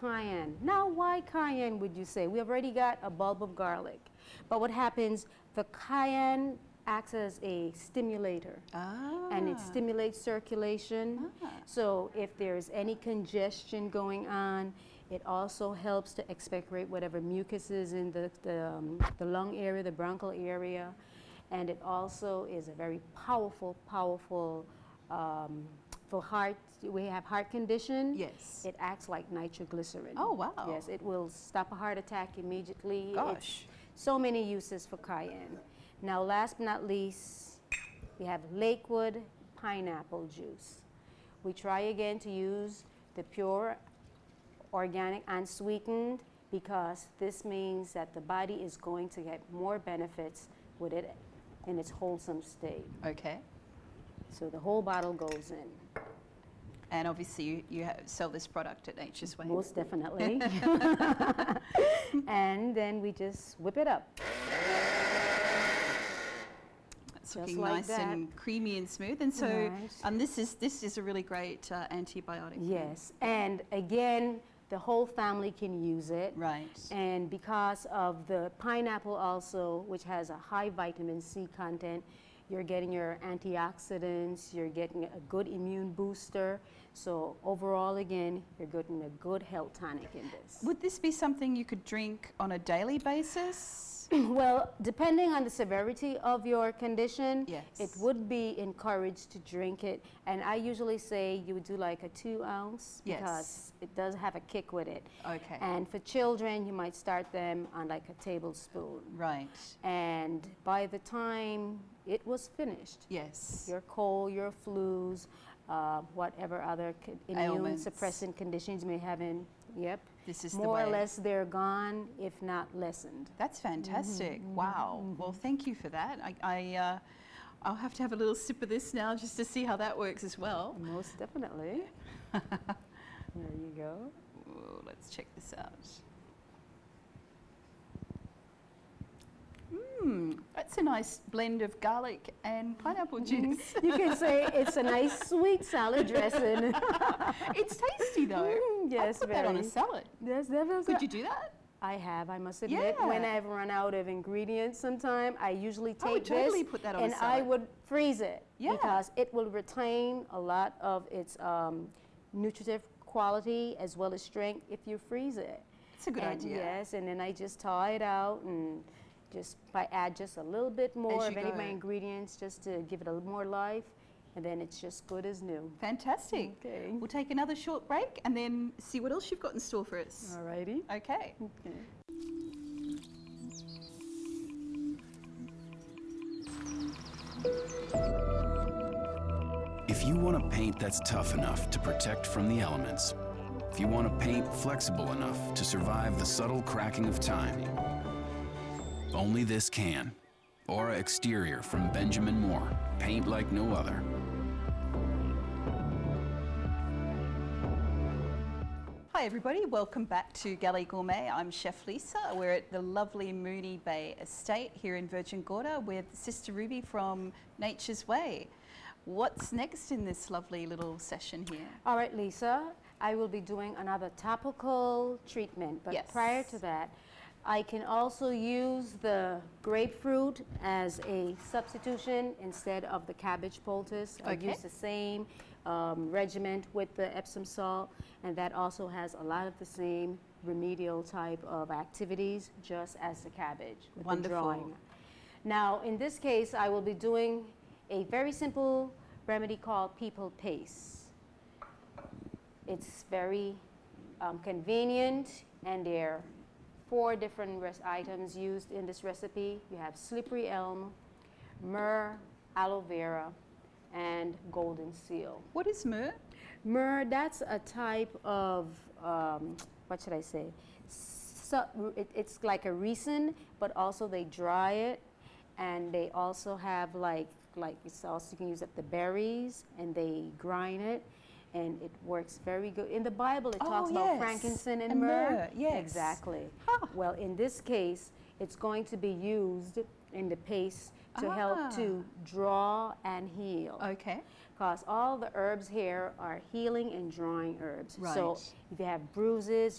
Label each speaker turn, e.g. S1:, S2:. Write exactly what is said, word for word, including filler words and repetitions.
S1: cayenne. Now, why cayenne, would you say? We have already got a bulb of garlic. But what happens, the cayenne acts as a stimulator.
S2: Ah.
S1: And it stimulates circulation.
S2: Ah.
S1: So if there's any congestion going on, it also helps to expectorate whatever mucus is in the, the, um, the lung area, the bronchial area. And it also is a very powerful, powerful, um, for heart, we have heart condition.
S2: Yes.
S1: It acts like nitroglycerin.
S2: Oh, wow.
S1: Yes, it will stop a heart attack immediately.
S2: Gosh.
S1: It's so many uses for cayenne. Now, last but not least, we have Lakewood pineapple juice. We try again to use the pure, organic, unsweetened, because this means that the body is going to get more benefits with it in its wholesome state.
S2: Okay.
S1: So the whole bottle goes in.
S2: And obviously you, you have, sell this product at Nature's Way.
S1: Most definitely. And then we just whip it up.
S2: It's
S1: Just
S2: looking
S1: like
S2: nice
S1: that.
S2: and creamy and smooth. And so
S1: Right.
S2: um, this is this is a really great uh, antibiotic.
S1: Yes, and again, the whole family can use it.
S2: Right.
S1: And because of the pineapple also, which has a high vitamin C content, you're getting your antioxidants, you're getting a good immune booster. So overall, again, you're getting a good health tonic in this.
S2: Would this be something you could drink on a daily basis?
S1: Well, depending on the severity of your condition,
S2: Yes.
S1: it would be encouraged to drink it. And I usually say you would do like a two ounce
S2: Yes.
S1: because it does have a kick with it.
S2: Okay.
S1: And for children, you might start them on like a tablespoon.
S2: Right.
S1: And by the time it was finished,
S2: Yes.
S1: your cold, your flus, uh, whatever other co- immune
S2: Ailments.
S1: suppressant conditions you may have in, yep,
S2: This is the
S1: more or
S2: way.
S1: less they're gone, if not lessened.
S2: That's fantastic.
S1: Mm-hmm,
S2: Wow. Well, thank you for that. I, I uh, I'll have to have a little sip of this now just to see how that works as well.
S1: Most definitely. There you go.
S2: Ooh, let's check this out. Mmm, that's a nice blend of garlic and pineapple juice.
S1: You can say it's a nice sweet salad dressing.
S2: It's tasty though.
S1: Mm, yes,
S2: I'd put that on a
S1: very.
S2: salad.
S1: Yes, definitely.
S2: Could you do that?
S1: I have, I must admit,
S2: Yeah.
S1: when I've run out of ingredients sometime, I usually take
S2: I would totally
S1: this
S2: put that on a
S1: and I
S2: salad.
S1: would freeze it
S2: Yeah.
S1: because it will retain a lot of its um, nutritive quality as well as strength if you freeze it.
S2: It's a good
S1: And
S2: idea.
S1: Yes, and then I just thaw it out and just I add just a little bit more
S2: As
S1: of
S2: you
S1: any of
S2: go.
S1: my ingredients just to give it a little more life, and then it's just good as new.
S2: Fantastic.
S1: Okay.
S2: We'll take another short break and then see what else you've got in store for us.
S1: Alrighty.
S2: Okay.
S1: Okay.
S3: If you want a paint that's tough enough to protect from the elements, if you want a paint flexible enough to survive the subtle cracking of time, only this can. Aura Exterior from Benjamin Moore. Paint like no other.
S2: Hi everybody, welcome back to Galley Gourmet. I'm Chef Lisa. We're at the lovely Moonee Bay Estate here in Virgin Gorda with Sister Ruby from Nature's Way. What's next in this lovely little session here?
S1: All right, Lisa, I will be doing another topical treatment, but
S2: Yes.
S1: prior to that, I can also use the grapefruit as a substitution instead of the cabbage poultice. I
S2: Okay.
S1: use the same um, regimen with the Epsom salt, and that also has a lot of the same remedial type of activities, just as the cabbage with
S2: Wonderful.
S1: the drawing. Now, in this case, I will be doing a very simple remedy called people paste. It's very um, convenient, and there are four different res items used in this recipe. You have slippery elm, myrrh, aloe vera, and golden seal.
S2: What is myrrh?
S1: Myrrh, that's a type of, um, what should I say? So, it, it's like a resin, but also they dry it, and they also have like, like it's also, you can use up the berries, and they grind it, and it works very good. In the Bible, it
S2: Oh,
S1: talks about
S2: yes.
S1: frankincense and,
S2: And
S1: myrrh.
S2: myrrh, yes.
S1: Exactly.
S2: Huh.
S1: Well, in this case, it's going to be used in the paste to
S2: Ah.
S1: help to draw and heal.
S2: Okay.
S1: Because all the herbs here are healing and drawing herbs. So
S2: Right.
S1: if you have bruises,